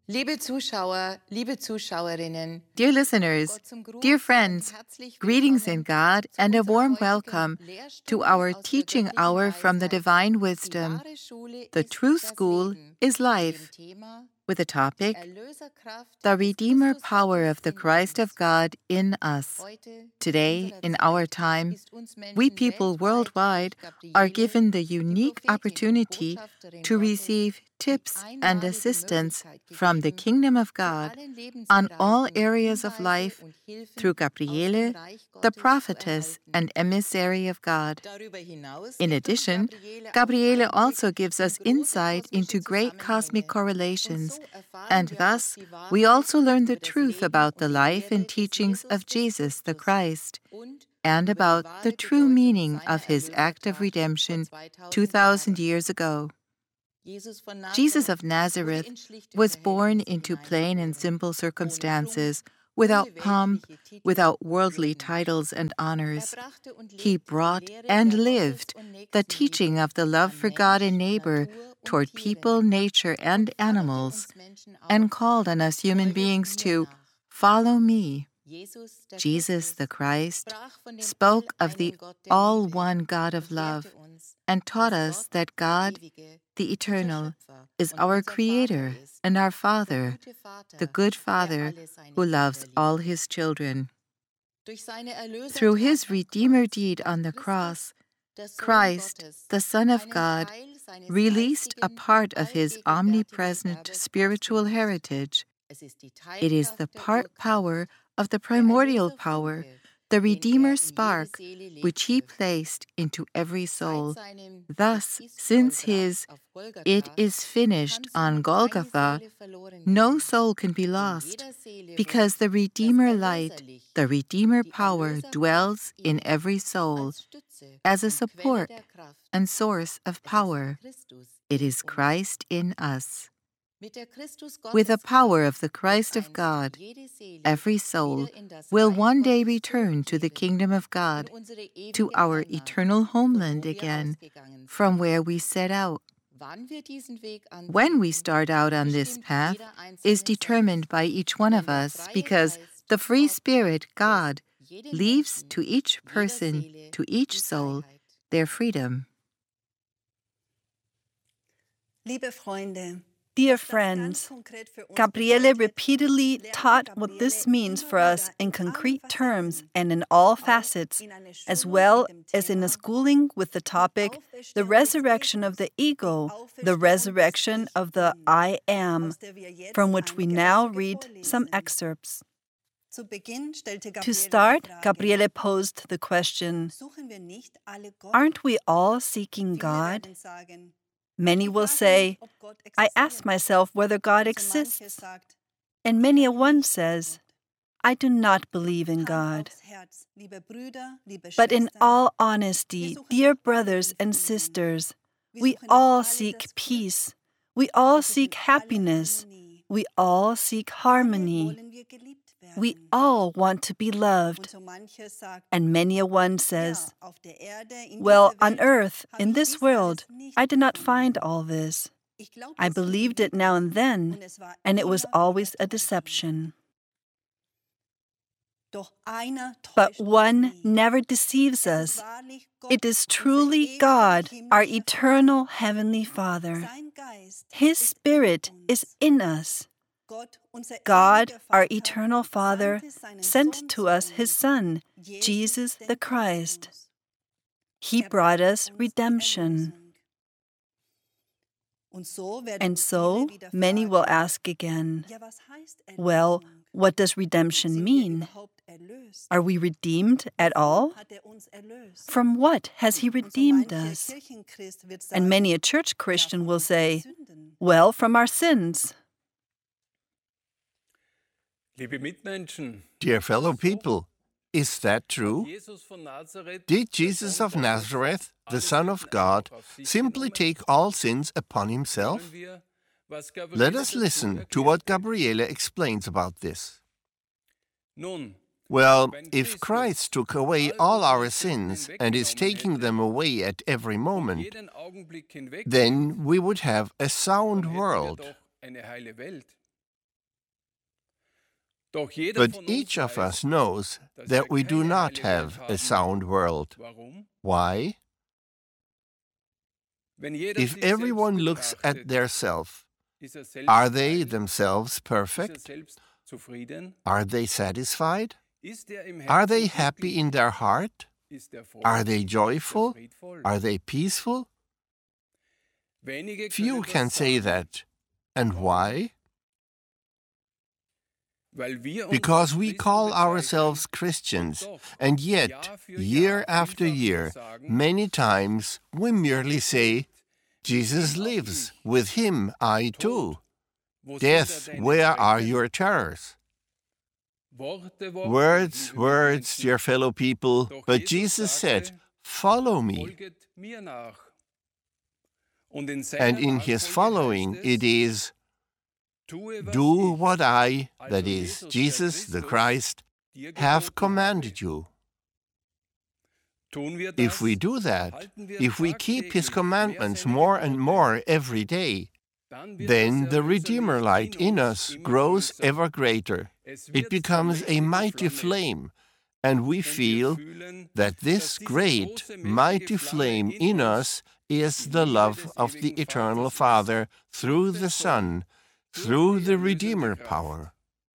Liebe Zuschauer, liebe Zuschauerinnen, Dear listeners, dear friends, greetings in God and a warm welcome to our teaching hour from the Divine Wisdom. The true school is life, with the topic, the Redeemer power of the Christ of God in us. Today, in our time, we people worldwide are given the unique opportunity to receive tips and assistance from the Kingdom of God on all areas of life through Gabriele, the prophetess and emissary of God. In addition, Gabriele also gives us insight into great cosmic correlations, and thus we also learn the truth about the life and teachings of Jesus the Christ, and about the true meaning of his act of redemption 2,000 years ago. Jesus of Nazareth was born into plain and simple circumstances, without pomp, without worldly titles and honors. He brought and lived the teaching of the love for God and neighbor toward people, nature, and animals, and called on us human beings to follow me. Jesus the Christ spoke of the all-one God of love and taught us that God, the Eternal, is our Creator and our Father, the good Father who loves all his children. Through his Redeemer deed on the cross, Christ, the Son of God, released a part of his omnipresent spiritual heritage. It is the part power of the primordial power, the Redeemer spark, which he placed into every soul. Thus, since his "it is finished" on Golgotha, no soul can be lost, because the Redeemer light, the Redeemer power dwells in every soul as a support and source of power. It is Christ in us. With the power of the Christ of God, every soul will one day return to the kingdom of God, to our eternal homeland again, from where we set out. When we start out on this path is determined by each one of us, because the free Spirit, God, leaves to each person, to each soul, their freedom. Liebe Freunde, Dear friends, Gabriele repeatedly taught what this means for us in concrete terms and in all facets, as well as in a schooling with the topic, the resurrection of the ego, the resurrection of the I Am, from which we now read some excerpts. To start, Gabriele posed the question, aren't we all seeking God? Many will say, I ask myself whether God exists. And many a one says, I do not believe in God. But in all honesty, dear brothers and sisters, we all seek peace. We all seek happiness. We all seek harmony. We all want to be loved. And many a one says, well, on earth, in this world, I did not find all this. I believed it now and then, and it was always a deception. But one never deceives us. It is truly God, our eternal Heavenly Father. His Spirit is in us. God, our eternal Father, sent to us His Son, Jesus the Christ. He brought us redemption. And so, many will ask again, well, what does redemption mean? Are we redeemed at all? From what has He redeemed us? And many a church Christian will say, well, from our sins. Dear fellow people, is that true? Did Jesus of Nazareth, the Son of God, simply take all sins upon himself? Let us listen to what Gabriele explains about this. Well, if Christ took away all our sins and is taking them away at every moment, then we would have a sound world. But each of us knows that we do not have a sound world. Why? If everyone looks at their self, are they themselves perfect? Are they satisfied? Are they happy in their heart? Are they joyful? Are they peaceful? Few can say that. And why? Because we call ourselves Christians, and yet, year after year, many times we merely say, Jesus lives, with him I too. Death, where are your terrors? Words, words, dear fellow people, but Jesus said, follow me. And in his following it is, do what I, that is, Jesus the Christ, have commanded you. If we do that, if we keep his commandments more and more every day, then the Redeemer light in us grows ever greater. It becomes a mighty flame, and we feel that this great, mighty flame in us is the love of the Eternal Father through the Son, through the Redeemer power.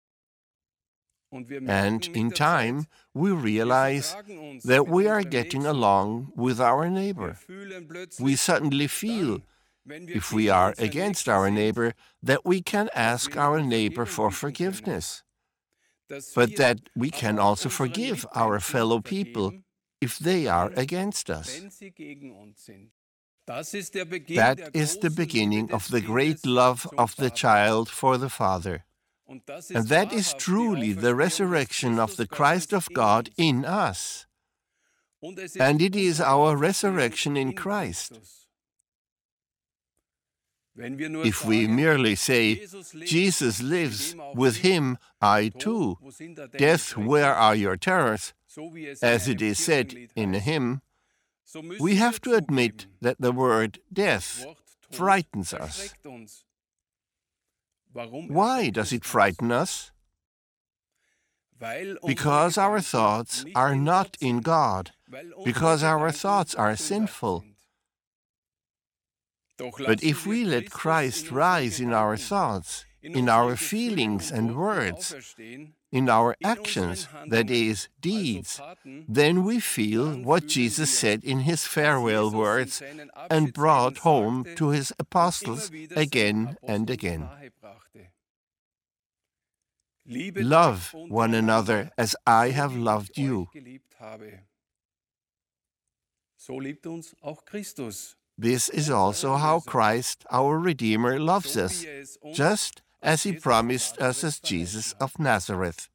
And in time, we realize that we are getting along with our neighbor. We suddenly feel, if we are against our neighbor, that we can ask our neighbor for forgiveness, but that we can also forgive our fellow people if they are against us. That is the beginning of the great love of the child for the Father. And that is truly the resurrection of the Christ of God in us. And it is our resurrection in Christ. If we merely say, Jesus lives, with him I too, death, where are your terrors, as it is said in a hymn, we have to admit that the word death frightens us. Why does it frighten us? Because our thoughts are not in God, because our thoughts are sinful. But if we let Christ rise in our thoughts, in our feelings and words, in our actions, that is, deeds, then we feel what Jesus said in his farewell words and brought home to his apostles again and again. Love one another as I have loved you. This is also how Christ, our Redeemer, loves us, just as he promised us as Jesus of Nazareth.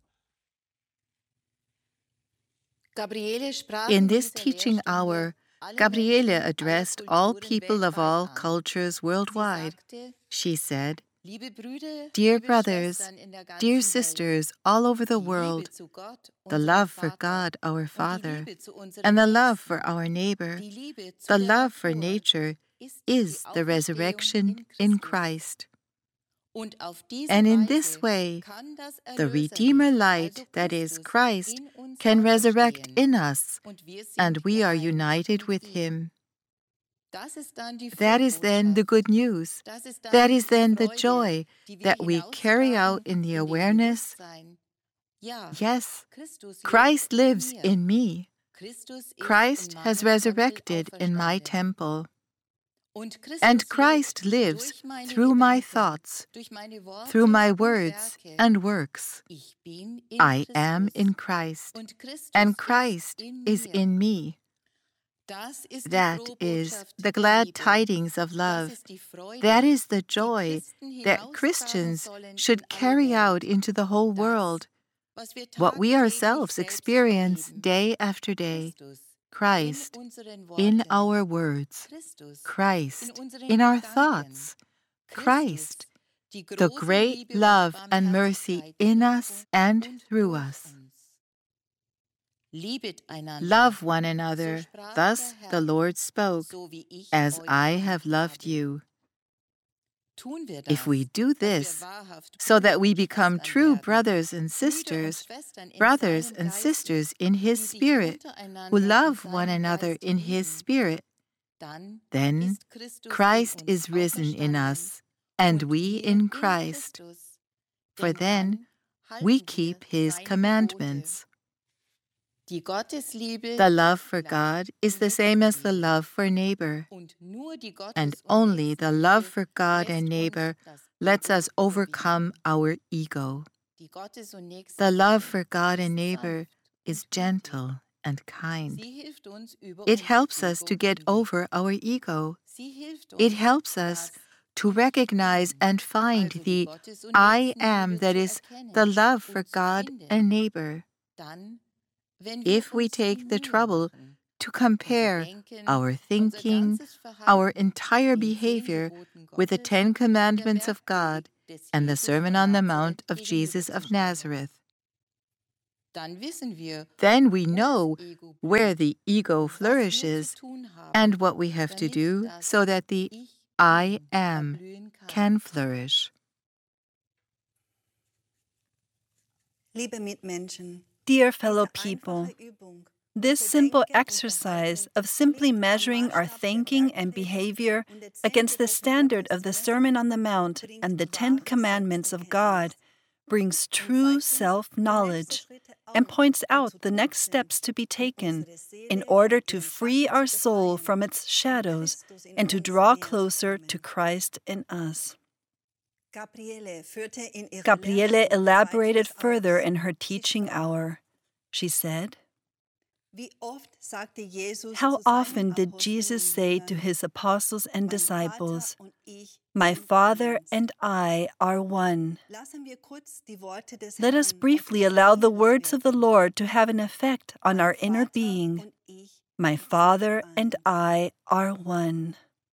In this teaching hour, Gabriele addressed all people of all cultures worldwide. She said, Dear brothers, dear sisters all over the world, the love for God our Father and the love for our neighbor, the love for nature, is the resurrection in Christ. And in this way, the Redeemer light, that is Christ, can resurrect in us, and we are united with him. That is then the good news. That is then the joy that we carry out in the awareness, yes, Christ lives in me. Christ has resurrected in my temple. And Christ lives through my thoughts, through my words and works. I am in Christ, and Christ is in me. That is the glad tidings of love. That is the joy that Christians should carry out into the whole world. What we ourselves experience day after day. Christ in our words, Christ in our thoughts, Christ, the great love and mercy in us and through us. Love one another, thus the Lord spoke, as I have loved you. If we do this, so that we become true brothers and sisters in His Spirit, who love one another in His Spirit, then Christ is risen in us, and we in Christ. For then we keep His commandments. The love for God is the same as the love for neighbor, and only the love for God and neighbor lets us overcome our ego. The love for God and neighbor is gentle and kind. It helps us to get over our ego. It helps us to recognize and find the I am that is the love for God and neighbor. If we take the trouble to compare our thinking, our entire behavior with the 10 Commandments of God and the Sermon on the Mount of Jesus of Nazareth, then we know where the ego flourishes and what we have to do so that the I am can flourish. Liebe Mitmenschen, Dear fellow people, this simple exercise of simply measuring our thinking and behavior against the standard of the Sermon on the Mount and the 10 Commandments of God brings true self-knowledge and points out the next steps to be taken in order to free our soul from its shadows and to draw closer to Christ in us. Gabriele elaborated further in her teaching hour. She said, "How often did Jesus say to His apostles and disciples, 'My Father and I are one'?" Let us briefly allow the words of the Lord to have an effect on our inner being. My Father and I are one.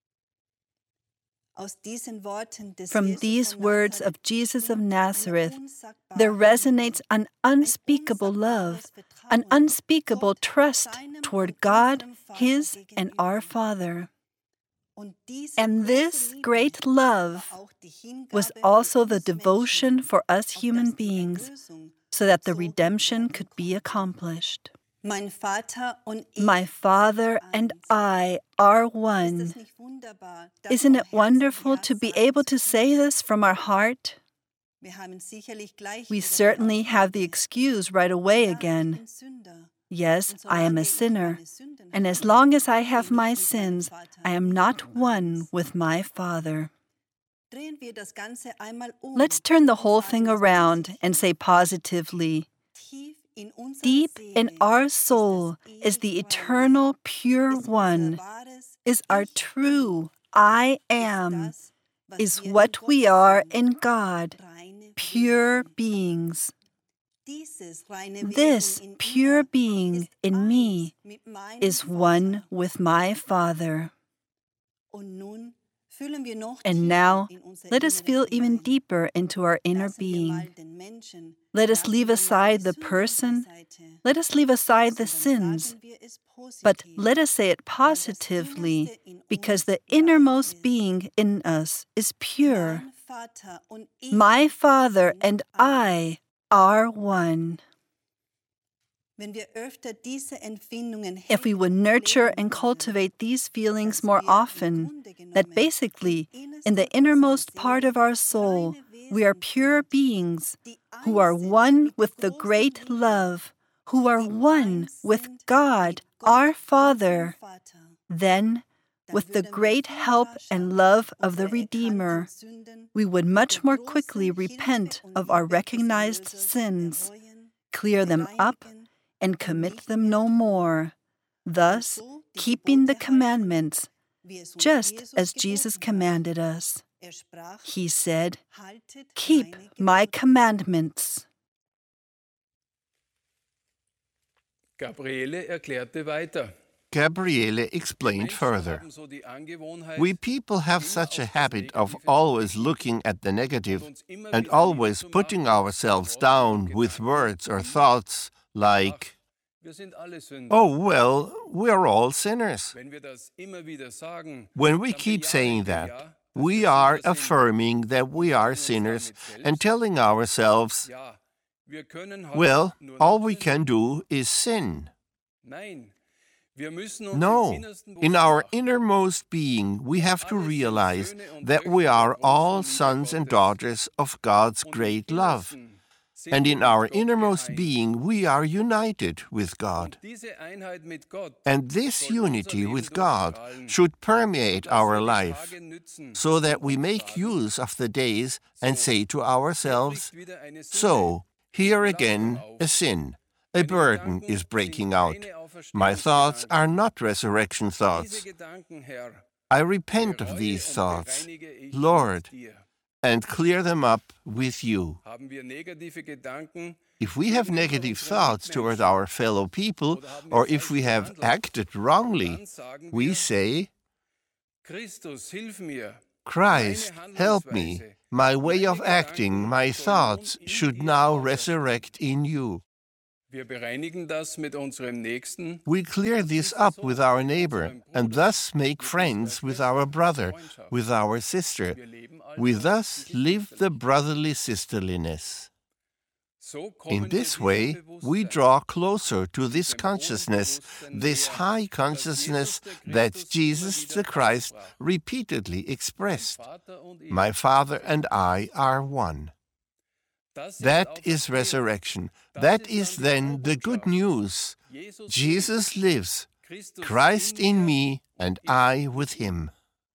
From these words of Jesus of Nazareth, there resonates an unspeakable love, an unspeakable trust toward God, His and our Father. And this great love was also the devotion for us human beings, so that the redemption could be accomplished. My Father and I are one. Isn't it wonderful to be able to say this from our heart? We certainly have the excuse right away again. Yes, I am a sinner, and as long as I have my sins, I am not one with my Father. Let's turn the whole thing around and say positively, deep in our soul is the eternal pure one, is our true I am, is what we are in God, pure beings. This pure being in me is one with my Father. And now, let us feel even deeper into our inner being. Let us leave aside the person. Let us leave aside the sins. But let us say it positively, because the innermost being in us is pure. My Father and I are one. If we would nurture and cultivate these feelings more often, that basically, in the innermost part of our soul, we are pure beings who are one with the great love, who are one with God, our Father, then, with the great help and love of the Redeemer, we would much more quickly repent of our recognized sins, clear them up, and commit them no more, thus keeping the commandments, just as Jesus commanded us. He said, "Keep my commandments." Gabriele erklärte weiter. Gabriele explained further. We people have such a habit of always looking at the negative and always putting ourselves down with words or thoughts like, "Oh, well, we're all sinners." When we keep saying that, we are affirming that we are sinners and telling ourselves, well, all we can do is sin. No, in our innermost being, we have to realize that we are all sons and daughters of God's great love. And in our innermost being, we are united with God. And this unity with God should permeate our life, so that we make use of the days and say to ourselves, so, here again a sin, a burden is breaking out. My thoughts are not resurrection thoughts. I repent of these thoughts, Lord, and clear them up with you. If we have negative thoughts toward our fellow people, or if we have acted wrongly, we say, Christ, help me. My way of acting, my thoughts should now resurrect in you. We clear this up with our neighbor, and thus make friends with our brother, with our sister. We thus live the brotherly sisterliness. In this way, we draw closer to this consciousness, this high consciousness that Jesus the Christ repeatedly expressed. My Father and I are one. That is resurrection. That is then the good news. Jesus lives, Christ in me and I with him.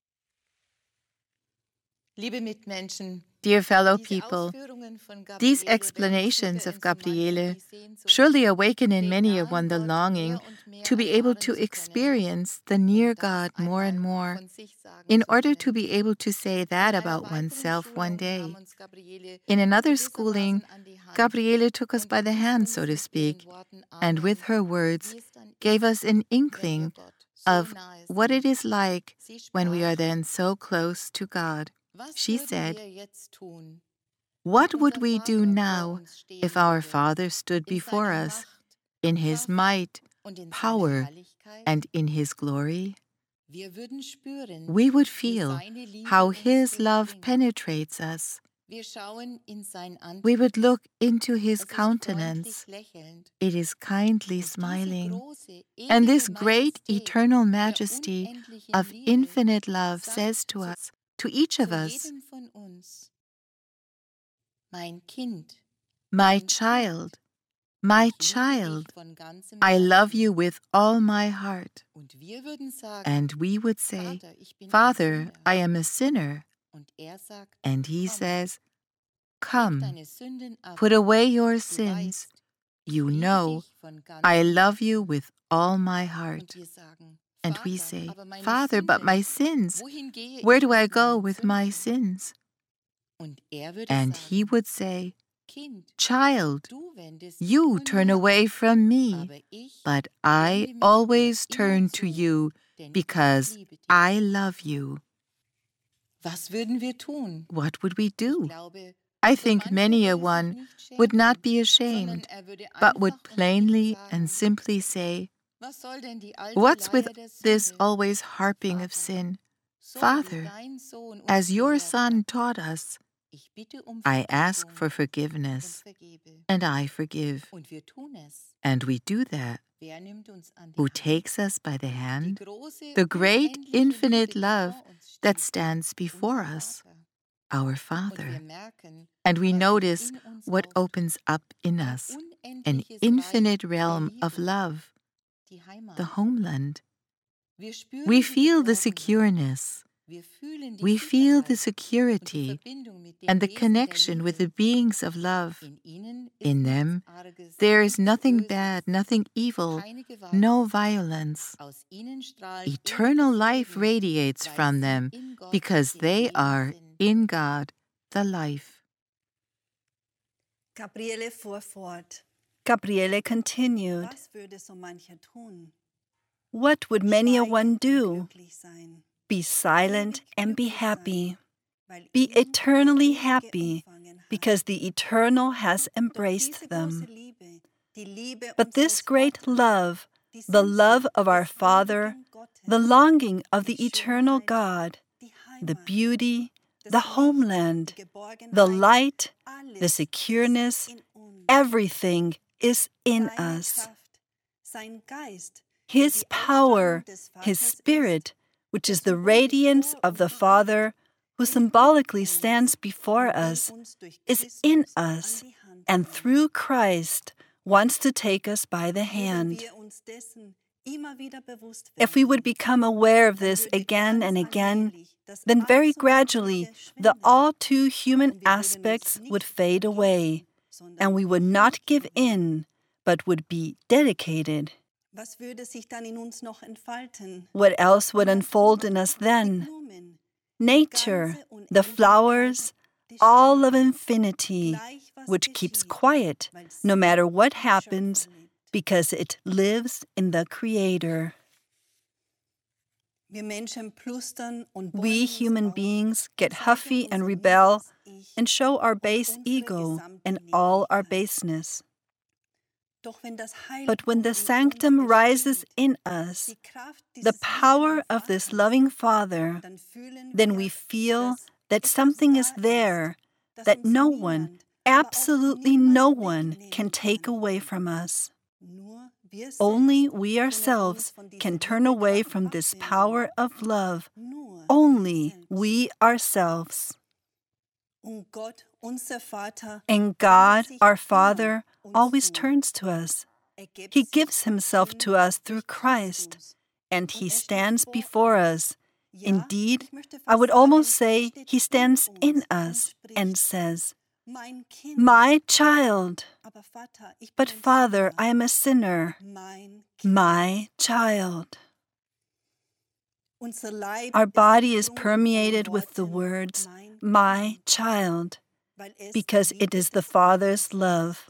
Dear fellow people, these explanations of Gabriele surely awaken in many a one the longing to be able to experience the near God more and more, in order to be able to say that about oneself one day. In another schooling, Gabriele took us by the hand, so to speak, and with her words gave us an inkling of what it is like when we are then so close to God. She said, "What would we do now if our Father stood before us in his might, power, and in his glory? We would feel how his love penetrates us. We would look into his countenance. It is kindly smiling. And this great eternal majesty of infinite love says to us, to each of us, my child, I love you with all my heart." And we would say, "Father, I am a sinner." And he says, "Come, put away your sins. You know, I love you with all my heart." And we say, "Father, but my sins, where do I go with my sins?" And he would say, "Child, you turn away from me, but I always turn to you because I love you." What would we do? I think many a one would not be ashamed, but would plainly and simply say, "What's with this always harping of sin? Father, as your Son taught us, I ask for forgiveness, and I forgive." And we do that. Who takes us by the hand? The great infinite love that stands before us, our Father. And we notice what opens up in us, an infinite realm of love, the homeland. We feel the secureness. We feel the security and the connection with the beings of love. In them, there is nothing bad, nothing evil, no violence. Eternal life radiates from them because they are in God, the life. Gabriele fuhr fort. Gabriele continued, "What would many a one do? Be silent and be happy. Be eternally happy, because the eternal has embraced them. But this great love, the love of our Father, the longing of the eternal God, the beauty, the homeland, the light, the secureness, everything is in us. His power, His Spirit, which is the radiance of the Father, who symbolically stands before us, is in us, and through Christ wants to take us by the hand. If we would become aware of this again and again, then very gradually the all too human aspects would fade away, and we would not give in, but would be dedicated. What else would unfold in us then? Nature, the flowers, all of infinity, which keeps quiet no matter what happens, because it lives in the Creator. We human beings get huffy and rebel and show our base ego and all our baseness. But when the sanctum rises in us, the power of this loving Father, then we feel that something is there that no one, absolutely no one, can take away from us. Only we ourselves can turn away from this power of love. Only we ourselves. And God, our Father, always turns to us. He gives Himself to us through Christ, and He stands before us. Indeed, I would almost say He stands in us and says, "My child." But Father, I am a sinner. My child. Our body is permeated with the words, "My child," because it is the Father's love.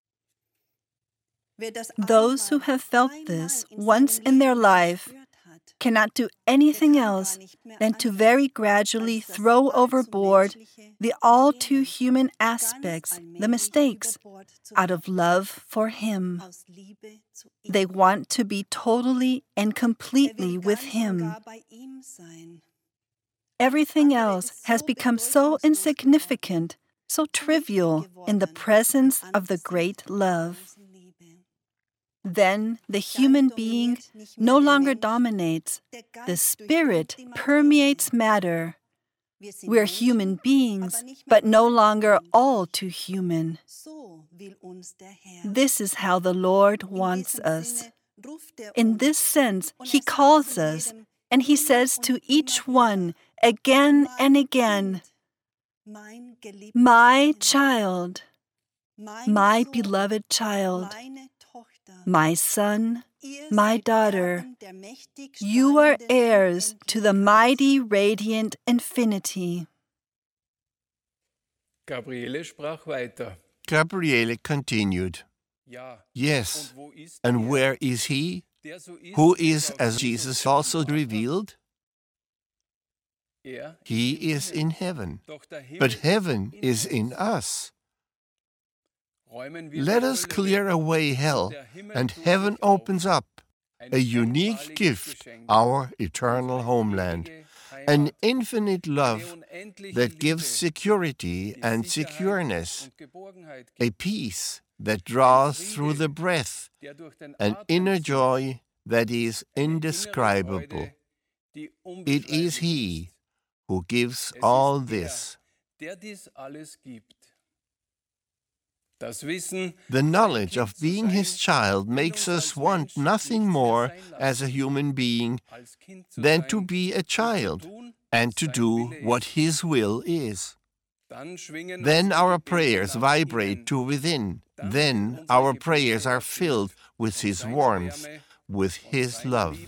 Those who have felt this once in their life cannot do anything else than to very gradually throw overboard the all too human aspects, the mistakes, out of love for Him. They want to be totally and completely with Him. Everything else has become so insignificant, so trivial in the presence of the great love. Then the human being no longer dominates. The Spirit permeates matter. We're human beings, but no longer all too human. This is how the Lord wants us. In this sense, He calls us, and He says to each one again and again, "My child, my beloved child, my son, my daughter, you are heirs to the mighty, radiant infinity." Gabriele sprach weiter. Gabriele continued, "Yes, and where is He, who is as Jesus also revealed? He is in heaven, but heaven is in us. Let us clear away hell, and heaven opens up, a unique gift, our eternal homeland, an infinite love that gives security and secureness, a peace that draws through the breath, an inner joy that is indescribable. It is He who gives all this. The knowledge of being His child makes us want nothing more as a human being than to be a child and to do what His will is. Then our prayers vibrate to within. Then our prayers are filled with His warmth, with His love.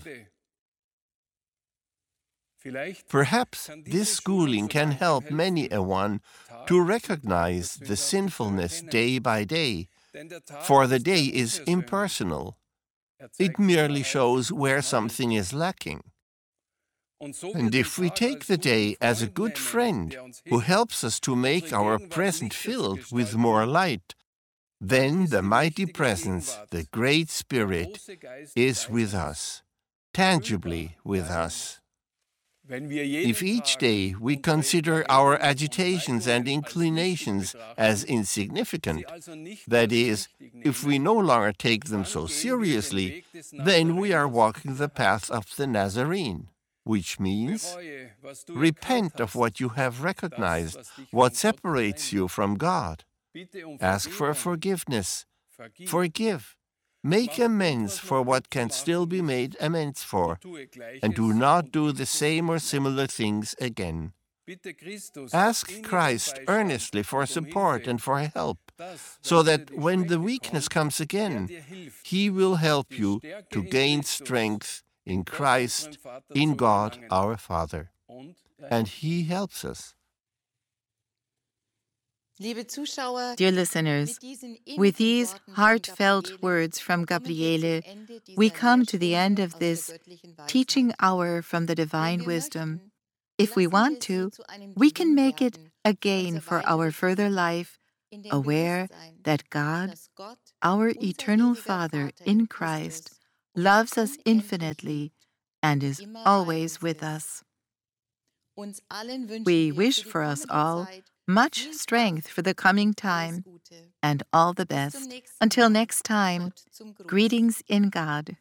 Perhaps this schooling can help many a one to recognize the sinfulness day by day, for the day is impersonal. It merely shows where something is lacking. And if we take the day as a good friend who helps us to make our present filled with more light, then the mighty presence, the Great Spirit, is with us, tangibly with us. If each day we consider our agitations and inclinations as insignificant, that is, if we no longer take them so seriously, then we are walking the path of the Nazarene, which means repent of what you have recognized, what separates you from God. Ask for forgiveness. Forgive. Make amends for what can still be made amends for, and do not do the same or similar things again. Ask Christ earnestly for support and for help, so that when the weakness comes again, He will help you to gain strength in Christ, in God our Father. And He helps us. Dear listeners, with these heartfelt words from Gabriele, we come to the end of this teaching hour from the Divine Wisdom. If we want to, we can make it a gain for our further life, aware that God, our eternal Father in Christ, loves us infinitely and is always with us. We wish for us all much strength for the coming time and all the best. Until next time, greetings in God.